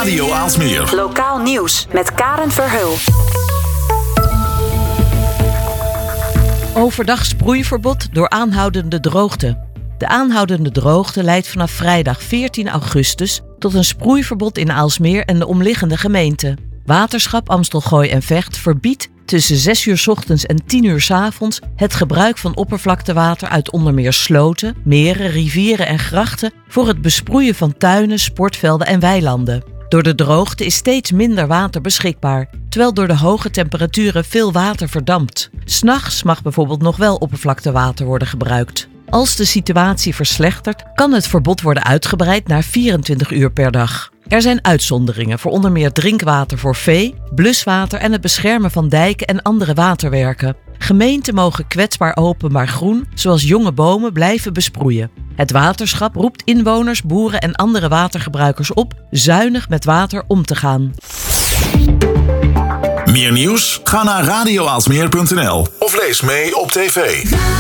Radio Aalsmeer. Lokaal nieuws met Karen Verheul. Overdag sproeiverbod door aanhoudende droogte. De aanhoudende droogte leidt vanaf vrijdag 14 augustus tot een sproeiverbod in Aalsmeer en de omliggende gemeenten. Waterschap Amstelgooi en Vecht verbiedt tussen 6 uur 's ochtends en 10 uur 's avonds het gebruik van oppervlaktewater uit onder meer sloten, meren, rivieren en grachten voor het besproeien van tuinen, sportvelden en weilanden. Door de droogte is steeds minder water beschikbaar, terwijl door de hoge temperaturen veel water verdampt. 's Nachts mag bijvoorbeeld nog wel oppervlaktewater worden gebruikt. Als de situatie verslechtert, kan het verbod worden uitgebreid naar 24 uur per dag. Er zijn uitzonderingen voor onder meer drinkwater voor vee, bluswater en het beschermen van dijken en andere waterwerken. Gemeenten mogen kwetsbaar openbaar groen, zoals jonge bomen, blijven besproeien. Het waterschap roept inwoners, boeren en andere watergebruikers op zuinig met water om te gaan. Meer nieuws? Ga naar radioaalsmeer.nl of lees mee op tv.